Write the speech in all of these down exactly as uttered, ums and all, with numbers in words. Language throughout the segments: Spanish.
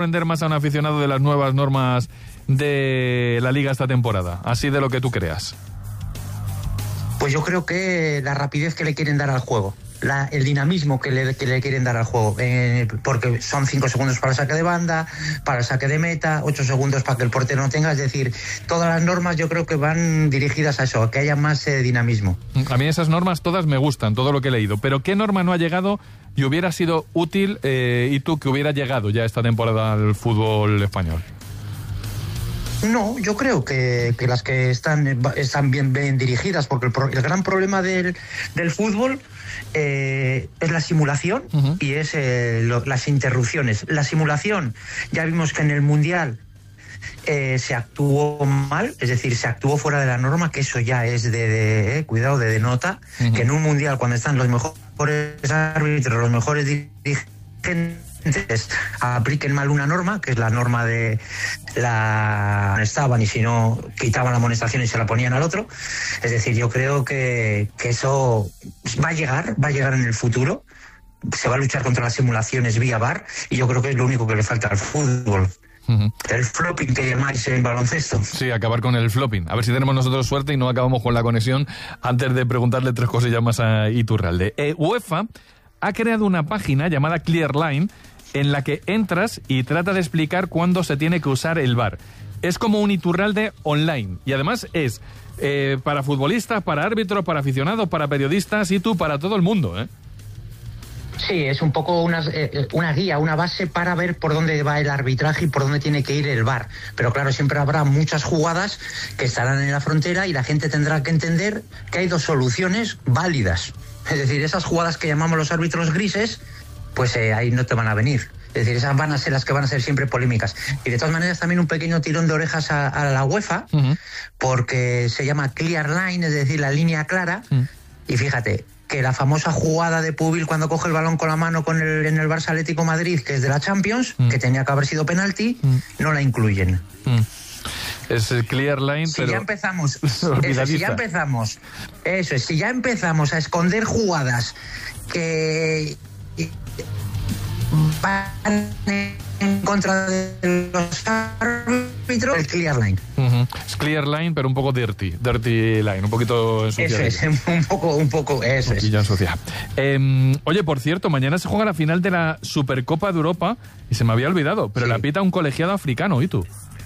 aprender más a un aficionado de las nuevas normas de la Liga esta temporada? Así de lo que tú creas. Pues yo creo que la rapidez que le quieren dar al juego. La, el dinamismo que le, que le quieren dar al juego, eh, porque son cinco segundos para el saque de banda, para el saque de meta, ocho segundos para que el portero no tenga, es decir, todas las normas yo creo que van dirigidas a eso, a que haya más eh, dinamismo. A mí esas normas todas me gustan, todo lo que he leído, pero ¿qué norma no ha llegado y hubiera sido útil, eh, y tú, que hubiera llegado ya esta temporada al fútbol español? No, yo creo que, que las que están, están bien, bien dirigidas, porque el, pro, el gran problema del, del fútbol eh, es la simulación uh-huh. y es eh, lo, las interrupciones. La simulación, ya vimos que en el Mundial eh, se actuó mal, es decir, se actuó fuera de la norma, que eso ya es de, de eh, cuidado, de, de nota, uh-huh. que en un Mundial, cuando están los mejores árbitros, los mejores dirigentes, apliquen mal una norma, que es la norma de la estaban y si no quitaban la amonestación y se la ponían al otro. Es decir, yo creo que, que eso va a llegar, va a llegar en el futuro. Se va a luchar contra las simulaciones vía V A R y yo creo que es lo único que le falta al fútbol. Uh-huh. El flopping que llamáis en baloncesto. Sí, acabar con el flopping. A ver si tenemos nosotros suerte y no acabamos con la conexión antes de preguntarle tres cosillas más a Iturralde. Eh, UEFA ha creado una página llamada Clearline en la que entras y trata de explicar cuándo se tiene que usar el V A R. Es como un Iturralde online y además es eh, para futbolistas, para árbitros, para aficionados, para periodistas y tú, para todo el mundo, ¿eh? Sí, es un poco una, eh, una guía, una base para ver por dónde va el arbitraje y por dónde tiene que ir el V A R. Pero claro, siempre habrá muchas jugadas que estarán en la frontera y la gente tendrá que entender que hay dos soluciones válidas. Es decir, esas jugadas que llamamos los árbitros grises, pues eh, ahí no te van a venir. Es decir, esas van a ser las que van a ser siempre polémicas. Y de todas maneras también un pequeño tirón de orejas a, a la UEFA, uh-huh. porque se llama Clear Line, es decir, la línea clara. Uh-huh. Y fíjate, que la famosa jugada de Pubil cuando coge el balón con la mano con el, en el Barça Atlético Madrid, que es de la Champions, uh-huh. que tenía que haber sido penalti, uh-huh. no la incluyen. Uh-huh. Es el Clear Line, si pero ya empezamos, eso, si ya empezamos, eso es, si ya empezamos a esconder jugadas que van en contra de los árbitros, el Clear Line. Uh-huh. Es Clear Line, pero un poco dirty, dirty line, un poquito ensuciado. Eso es, un poco, un poco, eso es. Eh, oye, por cierto, mañana se juega la final de la Supercopa de Europa y se me había olvidado, pero sí. La pita un colegiado africano, ¿y tú?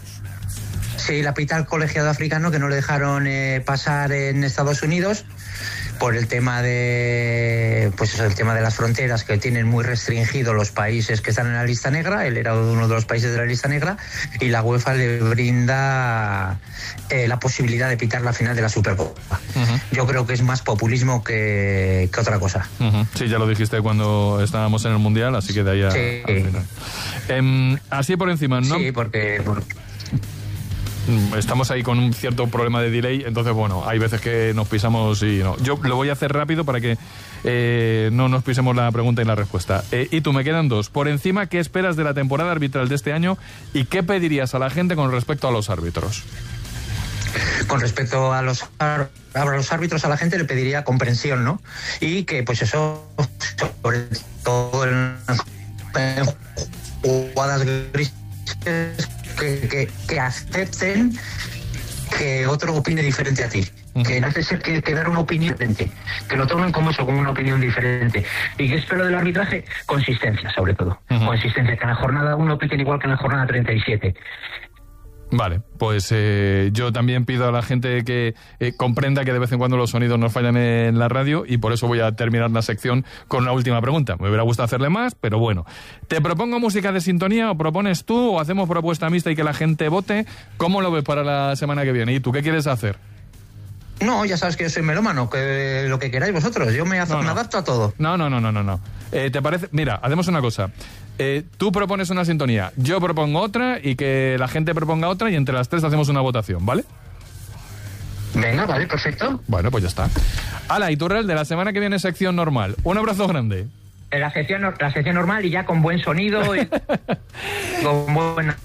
Sí, la pita el colegiado africano que no le dejaron eh, pasar en Estados Unidos por el tema de, pues eso, el tema de las fronteras, que tienen muy restringido los países que están en la lista negra. Él era uno de los países de la lista negra y la UEFA le brinda eh, la posibilidad de pitar la final de la Supercopa. Uh-huh. Yo creo que es más populismo que, que otra cosa. Uh-huh. Sí, ya lo dijiste cuando estábamos en el Mundial, así que de ahí a, sí. al final. Eh, así por encima, ¿no? Sí, porque... porque... estamos ahí con un cierto problema de delay, entonces bueno, hay veces que nos pisamos y no. Yo lo voy a hacer rápido para que eh, no nos pisemos la pregunta y la respuesta. Eh, y tú, me quedan dos. Por encima, ¿qué esperas de la temporada arbitral de este año y qué pedirías a la gente con respecto a los árbitros? Con respecto a los, a los árbitros, a la gente le pediría comprensión, ¿no? Y que pues eso, sobre todo en, en jugadas grises, Que, que, que acepten que otro opine diferente a ti. Uh-huh. Que no hace ser que, que dar una opinión diferente, que lo tomen como eso, como una opinión diferente. ¿Y qué espero del arbitraje? Consistencia, sobre todo. Uh-huh. Consistencia, que en la jornada uno piten igual que en la jornada treinta y siete. Vale, pues eh, yo también pido a la gente que eh, comprenda que de vez en cuando los sonidos nos fallan en la radio y por eso voy a terminar la sección con una última pregunta. Me hubiera gustado hacerle más, pero bueno. ¿Te propongo música de sintonía o propones tú o hacemos propuesta mixta y que la gente vote? ¿Cómo lo ves para la semana que viene? ¿Y tú qué quieres hacer? No, ya sabes que yo soy melómano, que lo que queráis vosotros, yo me, no, me no. adapto a todo. No, no, no, no, no, no. Eh, ¿te parece? Mira, hacemos una cosa. Eh, tú propones una sintonía, yo propongo otra y que la gente proponga otra y entre las tres hacemos una votación, ¿vale? Venga, vale, perfecto. Bueno, pues ya está. Hala, Iturralde, de la semana que viene sección normal. Un abrazo grande. La sección, la sección normal y ya con buen sonido y con buena...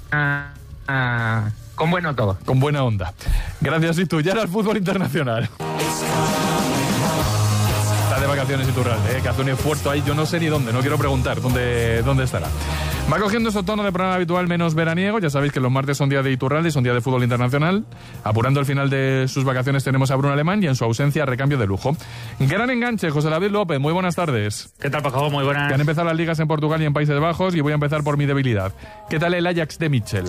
Uh, con bueno todo. Con buena onda. Gracias, y tú. Ya era el fútbol internacional. Está de vacaciones Iturralde, ¿eh? Que hace un esfuerzo ahí, yo no sé ni dónde, no quiero preguntar dónde, dónde estará. Va cogiendo ese tono de programa habitual menos veraniego. Ya sabéis que los martes son día de Iturralde, son día de fútbol internacional. Apurando el final de sus vacaciones tenemos a Bruno Alemán y en su ausencia recambio de lujo. Gran enganche, José David López, muy buenas tardes. ¿Qué tal, Paco? Muy buenas. Que han empezado las ligas en Portugal y en Países Bajos y voy a empezar por mi debilidad. ¿Qué tal el Ajax de Mitchell?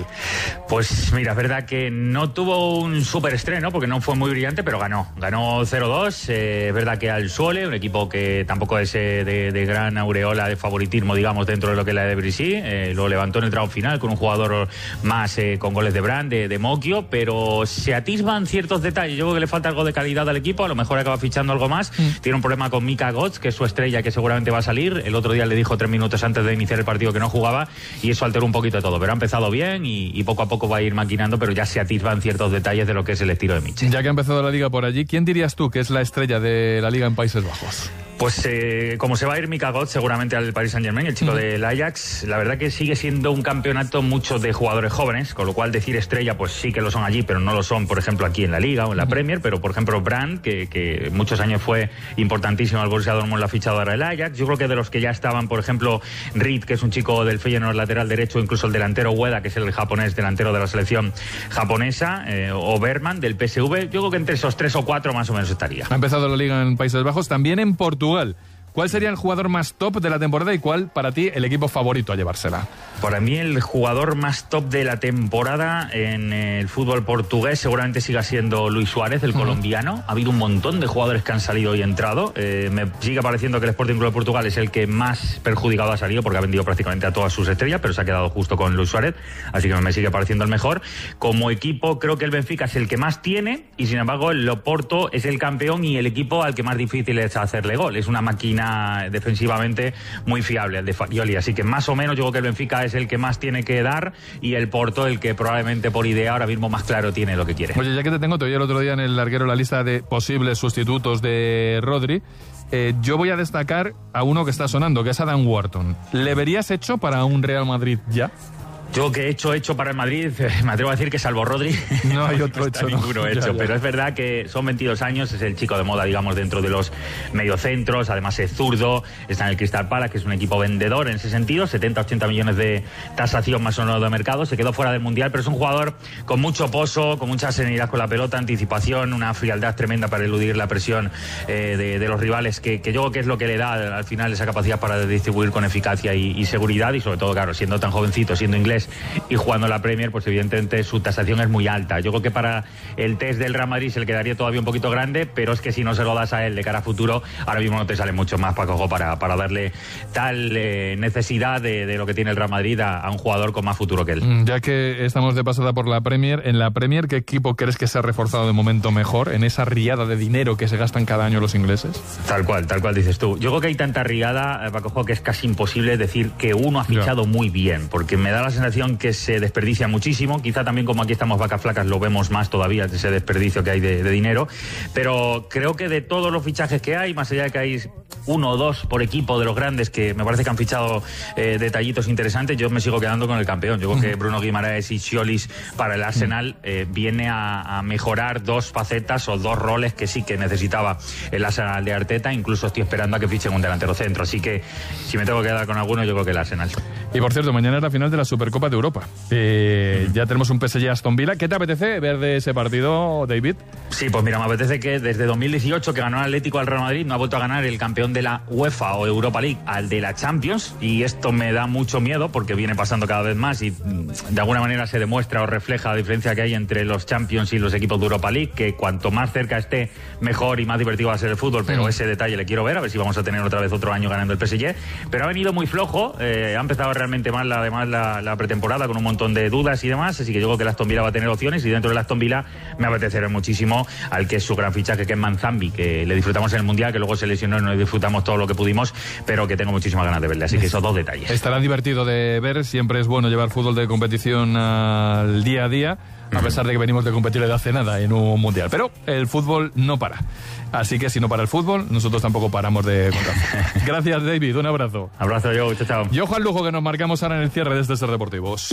Pues mira, es verdad que no tuvo un súper estreno porque no fue muy brillante, pero ganó. Ganó cero dos. Eh, es verdad que al Sole, un equipo que tampoco es eh, de, de gran aureola de favoritismo, digamos, dentro de lo que es la de Brisí. Eh, lo levantó en el tramo final con un jugador más eh, con goles de Brand, de, de Mocchio, pero se atisban ciertos detalles. Yo creo que le falta algo de calidad al equipo, a lo mejor acaba fichando algo más. Mm. Tiene un problema con Mika Götze, que es su estrella, que seguramente va a salir. El otro día le dijo tres minutos antes de iniciar el partido que no jugaba y eso alteró un poquito todo, pero ha empezado bien y, y poco a poco va a ir maquinando, pero ya se atisban ciertos detalles de lo que es el estilo de Mitchell. Ya que ha empezado la liga por allí, ¿quién dirías tú que es la estrella de la liga en Países Bajos? Pues eh, como se va a ir Mika Götze seguramente al Paris Saint-Germain, el chico mm. del Ajax, la verdad que sigue siendo un campeonato mucho de jugadores jóvenes, con lo cual decir estrella, pues sí que lo son allí, pero no lo son, por ejemplo, aquí en la Liga o en la mm. Premier, pero por ejemplo Brand, que, que muchos años fue importantísimo al Borussia Dortmund, lo ha fichado ahora el Ajax. Yo creo que de los que ya estaban, por ejemplo, Reed, que es un chico del Feyenoord lateral derecho, incluso el delantero Ueda, que es el japonés delantero de la selección japonesa, eh, o Berman del P S V, yo creo que entre esos tres o cuatro más o menos estaría. Ha empezado la Liga en Países Bajos, también en Portugal. ¿Cuál sería el jugador más top de la temporada y cuál, para ti, el equipo favorito a llevársela? Para mí, el jugador más top de la temporada en el fútbol portugués seguramente siga siendo Luis Suárez, el uh-huh. colombiano. Ha habido un montón de jugadores que han salido y entrado. Eh, me sigue pareciendo que el Sporting Club de Portugal es el que más perjudicado ha salido porque ha vendido prácticamente a todas sus estrellas, pero se ha quedado justo con Luis Suárez, así que me sigue pareciendo el mejor. Como equipo, creo que el Benfica es el que más tiene y, sin embargo, el Oporto es el campeón y el equipo al que más difícil es hacerle gol. Es una máquina defensivamente muy fiable, el de Farioli, así que más o menos yo creo que el Benfica es el que más tiene que dar y el Porto el que probablemente por idea ahora mismo más claro tiene lo que quiere. Oye, ya que te tengo, te oí el otro día en el larguero la lista de posibles sustitutos de Rodri. Eh, yo voy a destacar a uno que está sonando, que es Adam Wharton. ¿Le verías hecho para un Real Madrid ya? Yo que he hecho, hecho para el Madrid, me atrevo a decir que salvo Rodri, no hay otro no hecho, ninguno no. hecho, ya, ya. Pero es verdad que son veintidós años, es el chico de moda, digamos, dentro de los mediocentros, además es zurdo, está en el Crystal Palace, que es un equipo vendedor en ese sentido, setenta, ochenta millones de tasación más o menos de mercado, se quedó fuera del Mundial, pero es un jugador con mucho pozo, con mucha serenidad con la pelota, anticipación, una frialdad tremenda para eludir la presión eh, de, de los rivales, que, que yo creo que es lo que le da al final esa capacidad para distribuir con eficacia y, y seguridad, y sobre todo, claro, siendo tan jovencito, siendo inglés y jugando la Premier, pues evidentemente su tasación es muy alta. Yo creo que para el test del Real Madrid se le quedaría todavía un poquito grande, pero es que si no se lo das a él de cara a futuro, ahora mismo no te sale mucho más, Paco, para, para darle tal eh, necesidad de, de lo que tiene el Real Madrid a, a un jugador con más futuro que él. Ya que estamos de pasada por la Premier, en la Premier, ¿qué equipo crees que se ha reforzado de momento mejor en esa riada de dinero que se gastan cada año los ingleses? Tal cual, tal cual dices tú. Yo creo que hay tanta riada, Paco, que es casi imposible decir que uno ha fichado yeah. muy bien, porque me da la sensación que se desperdicia muchísimo, quizá también como aquí estamos vacas flacas lo vemos más todavía, ese desperdicio que hay de, de dinero, pero creo que de todos los fichajes que hay, más allá de que hay uno o dos por equipo de los grandes que me parece que han fichado eh, detallitos interesantes, yo me sigo quedando con el campeón. Yo creo que Bruno Guimaraes y Schollis para el Arsenal eh, viene a, a mejorar dos facetas o dos roles que sí que necesitaba el Arsenal de Arteta, incluso estoy esperando a que fichen un delantero centro, así que si me tengo que quedar con alguno, yo creo que el Arsenal. Y por cierto, mañana es la final de la Supercopa de Europa. Eh, mm. Ya tenemos un P S G Aston Villa. ¿Qué te apetece ver de ese partido, David? Sí, pues mira, me apetece que desde dos mil dieciocho, que ganó el Atlético al Real Madrid, no ha vuelto a ganar el campeón de la UEFA o Europa League al de la Champions, y esto me da mucho miedo porque viene pasando cada vez más y de alguna manera se demuestra o refleja la diferencia que hay entre los Champions y los equipos de Europa League, que cuanto más cerca esté, mejor y más divertido va a ser el fútbol, pero mm. ese detalle le quiero ver, a ver si vamos a tener otra vez otro año ganando el P S G, pero ha venido muy flojo, eh, ha empezado realmente mal además la, la pretemporada con un montón de dudas y demás, así que yo creo que el Aston Villa va a tener opciones, y dentro del Aston Villa me apetecerá muchísimo al que es su gran fichaje, que es Manzambi, que le disfrutamos en el Mundial, que luego se lesionó y no disfrutamos todo lo que pudimos, pero que tengo muchísimas ganas de verle, así que esos dos detalles. Estará divertido de ver, siempre es bueno llevar fútbol de competición al día a día, a pesar de que venimos de competir de hace nada en un Mundial, pero el fútbol no para, así que si no para el fútbol, nosotros tampoco paramos de contar. Gracias, David, un abrazo. Abrazo, yo, chao, chao. Yo, Juan Lujo, que nos marcamos ahora en el cierre de este Ser Deportivos.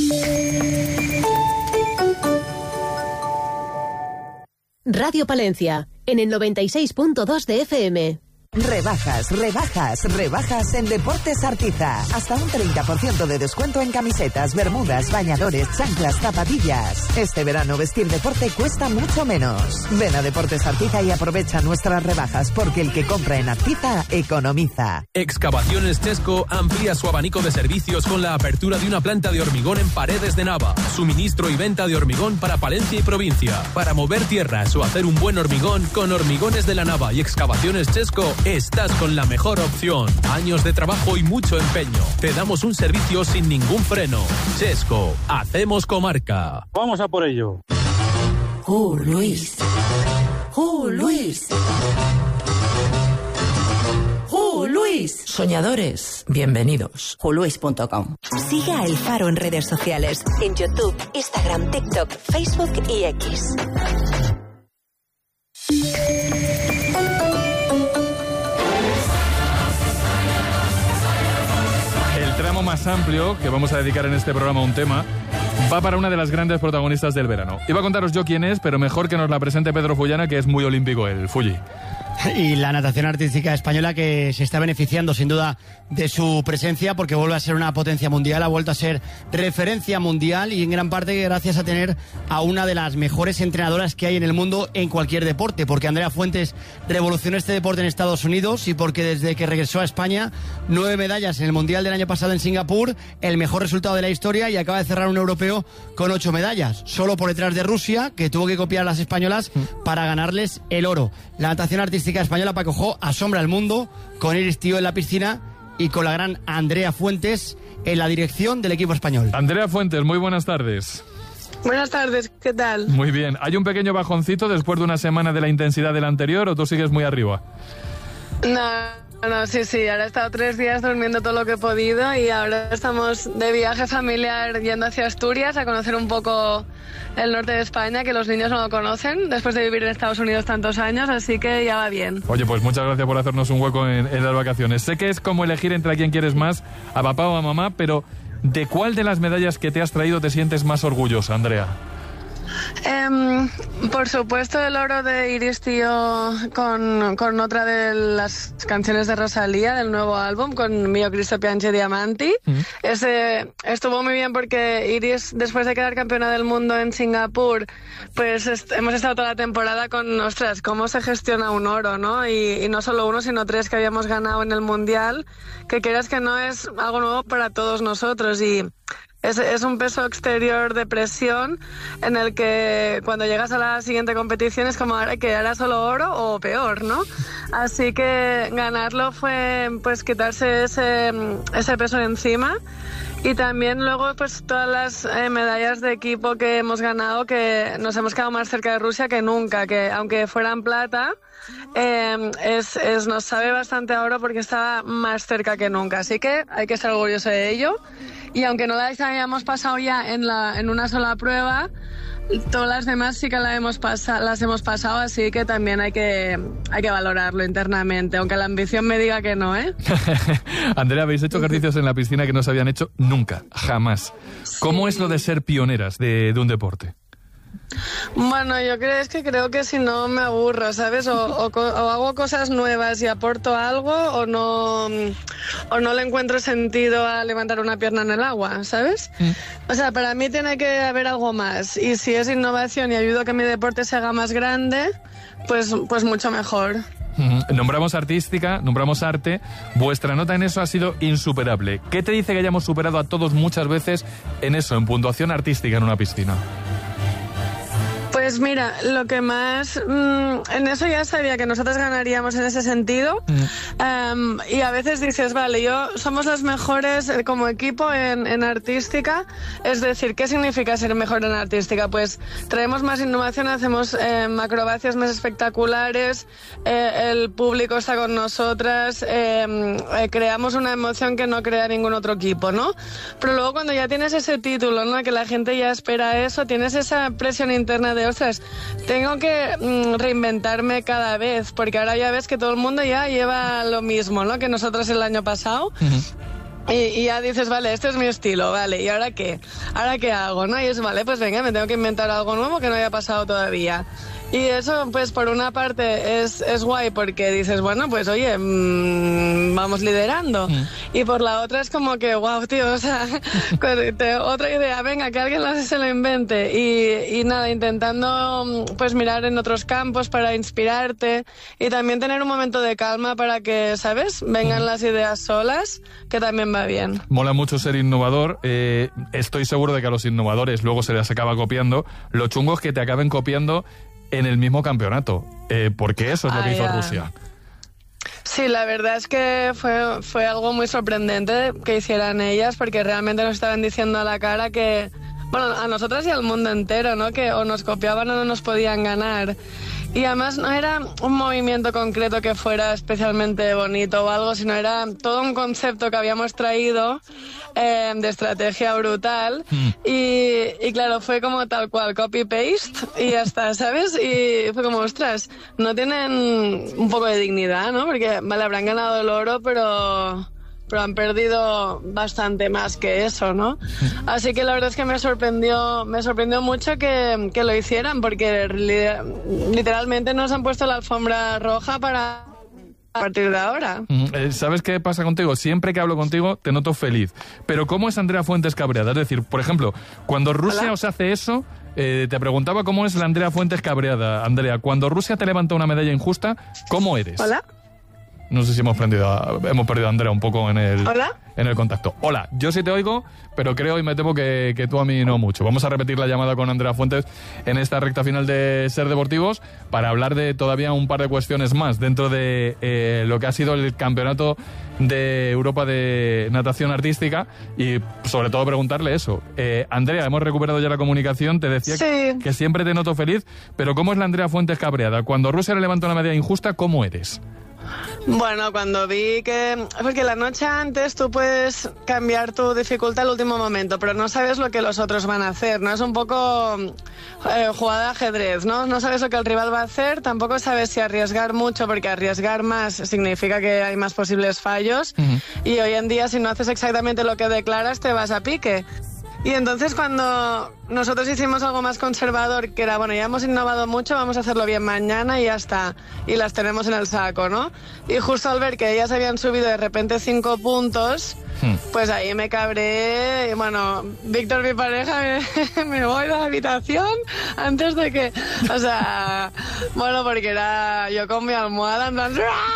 Radio Palencia, en el noventa y seis punto dos de F M. Rebajas, rebajas, rebajas en Deportes Artiza. Hasta un treinta por ciento de descuento en camisetas, bermudas, bañadores, chanclas, zapatillas. Este verano vestir deporte cuesta mucho menos. Ven a Deportes Artiza y aprovecha nuestras rebajas, porque el que compra en Artiza economiza. Excavaciones Chesco amplía su abanico de servicios con la apertura de una planta de hormigón en Paredes de Nava. Suministro y venta de hormigón para Palencia y provincia. Para mover tierras o hacer un buen hormigón, con Hormigones de la Nava y Excavaciones Chesco estás con la mejor opción. Años de trabajo y mucho empeño. Te damos un servicio sin ningún freno. Chesco, hacemos comarca. Vamos a por ello. ¡Oh, Luis! ¡Oh, Luis! ¡Oh, Luis! Soñadores, bienvenidos. oh luis punto com. Sigue a El Faro en redes sociales, en YouTube, Instagram, TikTok, Facebook y X. El tramo más amplio que vamos a dedicar en este programa a un tema va para una de las grandes protagonistas del verano. Iba a contaros yo quién es, pero mejor que nos la presente Pedro Fullana, que es muy olímpico el Fulli. Y la natación artística española, que se está beneficiando sin duda de su presencia, porque vuelve a ser una potencia mundial, ha vuelto a ser referencia mundial, y en gran parte gracias a tener a una de las mejores entrenadoras que hay en el mundo en cualquier deporte, porque Andrea Fuentes revolucionó este deporte en Estados Unidos, y porque desde que regresó a España, nueve medallas en el Mundial del año pasado en Singapur, el mejor resultado de la historia, y acaba de cerrar un europeo con ocho medallas, solo por detrás de Rusia, que tuvo que copiar a las españolas para ganarles el oro. La natación artística española, Paco Jo, asombra al mundo, con Iris Tío en la piscina y con la gran Andrea Fuentes en la dirección del equipo español. Andrea Fuentes, muy buenas tardes. Buenas tardes, ¿qué tal? Muy bien. ¿Hay un pequeño bajoncito después de una semana de la intensidad del anterior o tú sigues muy arriba? No... No, sí, sí, ahora he estado tres días durmiendo todo lo que he podido y ahora estamos de viaje familiar yendo hacia Asturias a conocer un poco el norte de España, que los niños no lo conocen después de vivir en Estados Unidos tantos años, así que ya va bien. Oye, pues muchas gracias por hacernos un hueco en, en las vacaciones. Sé que es como elegir entre a quién quieres más, a papá o a mamá, pero ¿de cuál de las medallas que te has traído te sientes más orgullosa, Andrea? Um, por supuesto el oro de Iris Tío con, con otra de las canciones de Rosalía del nuevo álbum, con Mio Cristo Piange Diamanti. Mm. Ese estuvo muy bien porque Iris, después de quedar campeona del mundo en Singapur, pues est- hemos estado toda la temporada con, ostras, cómo se gestiona un oro, ¿no? Y, y no solo uno, sino tres que habíamos ganado en el Mundial, que quieras que no es algo nuevo para todos nosotros, y Es, es un peso exterior de presión en el que cuando llegas a la siguiente competición es como ahora que era solo oro o peor, ¿no? Así que ganarlo fue pues quitarse ese, ese peso de encima. Y también luego pues todas las eh, medallas de equipo que hemos ganado, que nos hemos quedado más cerca de Rusia que nunca, que aunque fueran plata, eh, es, es, nos sabe bastante a oro porque estaba más cerca que nunca. Así que hay que estar orgulloso de ello. Y aunque no las hayamos pasado ya en, la, en una sola prueba, todas las demás sí que las hemos, pasa, las hemos pasado, así que también hay que, hay que valorarlo internamente, aunque la ambición me diga que no, ¿eh? Andrea, habéis hecho ejercicios en la piscina que no se habían hecho nunca, jamás. ¿Cómo sí. es lo de ser pioneras de, de un deporte? Bueno, yo creo, es que creo que si no me aburro, ¿sabes? O, o, o hago cosas nuevas y aporto algo, o no, o no le encuentro sentido a levantar una pierna en el agua, ¿sabes? Mm. O sea, para mí tiene que haber algo más, y si es innovación y ayudo a que mi deporte se haga más grande, pues, pues mucho mejor. Mm-hmm. Nombramos artística, nombramos arte. Vuestra nota en eso ha sido insuperable. ¿Qué te dice que hayamos superado a todos muchas veces en eso, en puntuación artística en una piscina? Pues mira, lo que más... Mmm, en eso ya sabía que nosotros ganaríamos en ese sentido. Mm. Um, y a veces dices, vale, yo somos los mejores como equipo en, en artística. Es decir, ¿qué significa ser mejor en artística? Pues traemos más innovación, hacemos eh, acrobacias más espectaculares, eh, el público está con nosotras, eh, eh, creamos una emoción que no crea ningún otro equipo, ¿no? Pero luego cuando ya tienes ese título, ¿no? Que la gente ya espera eso, tienes esa presión interna de, ostras, tengo que mm, reinventarme cada vez, porque ahora ya ves que todo el mundo ya lleva lo mismo, ¿no? Que nosotros el año pasado. Uh-huh. Y, y ya dices, vale, este es mi estilo, vale, ¿y ahora qué? ¿Ahora qué hago, no? Y es, vale, pues venga, me tengo que inventar algo nuevo que no haya pasado todavía. Y eso, pues por una parte es, es guay porque dices, bueno, pues oye, mmm, vamos liderando. Mm. Y por la otra es como que, wow, tío, o sea, te, otra idea, venga, que alguien se lo invente. Y, y nada, intentando pues mirar en otros campos para inspirarte y también tener un momento de calma para que, ¿sabes?, vengan mm. las ideas solas, que también va bien. Mola mucho ser innovador. Eh, estoy seguro de que a los innovadores luego se les acaba copiando. Lo chungo es que te acaben copiando en el mismo campeonato, eh, porque eso es lo ah, que hizo ya. Rusia. Sí, la verdad es que fue, fue algo muy sorprendente que hicieran ellas, porque realmente nos estaban diciendo a la cara que, bueno, a nosotras y al mundo entero, ¿no?, que o nos copiaban o no nos podían ganar. Y además no era un movimiento concreto que fuera especialmente bonito o algo, sino era todo un concepto que habíamos traído eh, de estrategia brutal. Mm. Y, y claro, fue como tal cual, copy-paste y ya está, ¿sabes? Y fue como, ostras, no tienen un poco de dignidad, ¿no? Porque, vale, habrán ganado el oro, pero... pero han perdido bastante más que eso, ¿no? Así que la verdad es que me sorprendió, me sorprendió mucho que, que lo hicieran, porque literalmente nos han puesto la alfombra roja para a partir de ahora. ¿Sabes qué pasa contigo? Siempre que hablo contigo te noto feliz. Pero ¿cómo es Andrea Fuentes cabreada? Es decir, por ejemplo, cuando Rusia ¿Hola? os hace eso, eh, te preguntaba cómo es la Andrea Fuentes cabreada. Andrea, cuando Rusia te levanta una medalla injusta, ¿cómo eres? ¿Hola? No sé si hemos perdido a, hemos perdido a Andrea un poco en el, ¿Hola? en el contacto. Hola, yo sí te oigo, pero creo y me temo que, que tú a mí no mucho. Vamos a repetir la llamada con Andrea Fuentes en esta recta final de Ser Deportivos para hablar de todavía un par de cuestiones más dentro de eh, lo que ha sido el Campeonato de Europa de Natación Artística y sobre todo preguntarle eso. Eh, Andrea, hemos recuperado ya la comunicación, te decía sí. que, que siempre te noto feliz, pero ¿cómo es la Andrea Fuentes cabreada? Cuando Rusia le levanta una medalla injusta, ¿cómo eres? Bueno, cuando vi que... Porque la noche antes tú puedes cambiar tu dificultad al último momento, pero no sabes lo que los otros van a hacer, ¿no? Es un poco eh, jugada de ajedrez, ¿no? No sabes lo que el rival va a hacer, tampoco sabes si arriesgar mucho, porque arriesgar más significa que hay más posibles fallos, uh-huh. y hoy en día si no haces exactamente lo que declaras te vas a pique. Y entonces cuando nosotros hicimos algo más conservador, que era, bueno, ya hemos innovado mucho, vamos a hacerlo bien mañana y ya está. Y las tenemos en el saco, ¿no? Y justo al ver que ellas habían subido de repente cinco puntos, hmm. pues ahí me cabré. Y bueno, Víctor, mi pareja, me, me voy de la habitación antes de que... O sea, bueno, porque era yo con mi almohada en plan...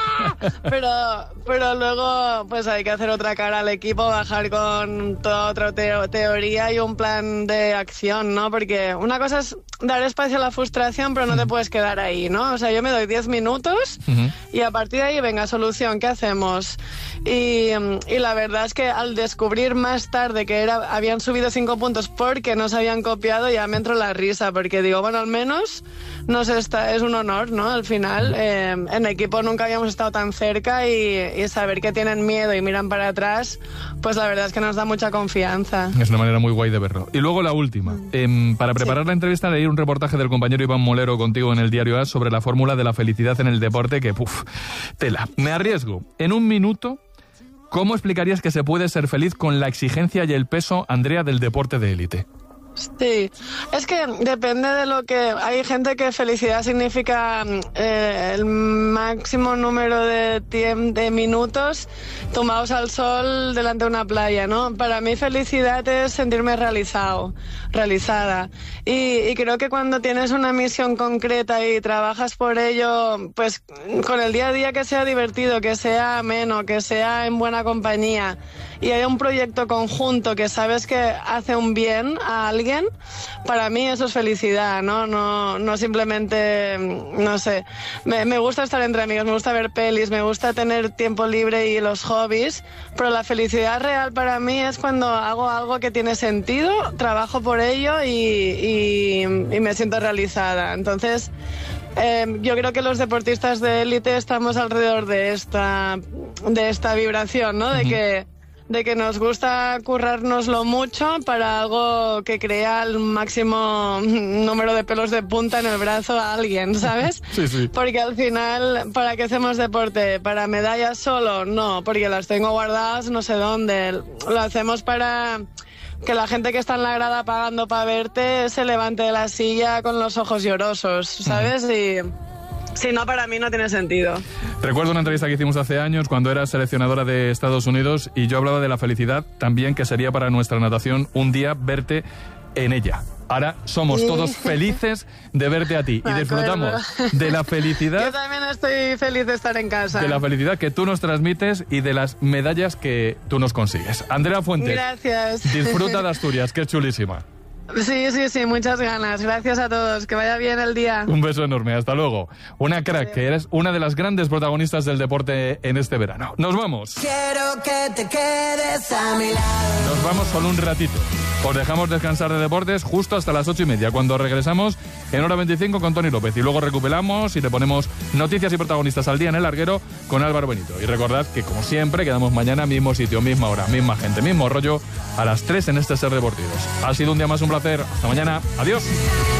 Pero, pero luego pues hay que hacer otra cara al equipo, bajar con toda otra teo- teoría y un plan de acción, ¿no? Porque una cosa es dar espacio a la frustración, pero no te puedes quedar ahí, ¿no? O sea, yo me doy diez minutos uh-huh. y a partir de ahí, venga, solución, ¿qué hacemos? Y, y la verdad es que al descubrir más tarde que era, habían subido cinco puntos porque nos habían copiado, ya me entró la risa, porque digo, bueno, al menos nos está, es un honor, ¿no? Al final, eh, en equipo nunca habíamos estado tan cerca y, y saber que tienen miedo y miran para atrás, pues la verdad es que nos da mucha confianza. Es una manera muy guay de verlo. Y luego la última. Mm. Eh, para preparar sí. la entrevista leí un reportaje del compañero Iván Molero contigo en el Diario A sobre la fórmula de la felicidad en el deporte que, puf, tela. Me arriesgo. En un minuto, ¿cómo explicarías que se puede ser feliz con la exigencia y el peso, Andrea, del deporte de élite? Sí, es que depende de lo que... Hay gente que felicidad significa eh, el máximo número de, tiemp- de minutos tumbados al sol delante de una playa, ¿no? Para mí felicidad es sentirme realizado, realizada. Y, y creo que cuando tienes una misión concreta y trabajas por ello, pues con el día a día que sea divertido, que sea ameno, que sea en buena compañía y hay un proyecto conjunto que sabes que hace un bien a alguien, para mí eso es felicidad, ¿no? No, no simplemente, no sé, me, me gusta estar entre amigos, me gusta ver pelis, me gusta tener tiempo libre y los hobbies, pero la felicidad real para mí es cuando hago algo que tiene sentido, trabajo por ello y, y, y me siento realizada. Entonces, Eh, yo creo que los deportistas de élite estamos alrededor de esta de esta vibración, ¿no? De que de que nos gusta currárnoslo mucho para algo que crea el máximo número de pelos de punta en el brazo a alguien, ¿sabes? Sí, sí. Porque al final, ¿para qué hacemos deporte? ¿Para medallas solo? No, porque las tengo guardadas no sé dónde. Lo hacemos para... que la gente que está en la grada pagando para verte se levante de la silla con los ojos llorosos, ¿sabes? Y si no, para mí no tiene sentido. Recuerdo una entrevista que hicimos hace años cuando eras seleccionadora de Estados Unidos y yo hablaba de la felicidad también que sería para nuestra natación un día verte en ella. Ahora somos sí. todos felices de verte a ti y disfrutamos de la felicidad. Yo también estoy feliz de estar en casa. De la felicidad que tú nos transmites y de las medallas que tú nos consigues. Andrea Fuentes. Gracias. Disfruta de Asturias, que es chulísima. Sí, sí, sí, muchas ganas. Gracias a todos. Que vaya bien el día. Un beso enorme. Hasta luego. Una crack, sí. que eres una de las grandes protagonistas del deporte en este verano. Nos vamos. Quiero que te quedes a mi lado. Nos vamos solo un ratito. Os dejamos descansar de deportes justo hasta las ocho y media, cuando regresamos en hora veinticinco con Tony López. Y luego recuperamos y te ponemos noticias y protagonistas al día en El Larguero con Álvaro Benito. Y recordad que, como siempre, quedamos mañana mismo sitio, misma hora, misma gente, mismo rollo, a las tres en este Ser Deportivos. Ha sido un día más un placer. Hasta mañana. Adiós.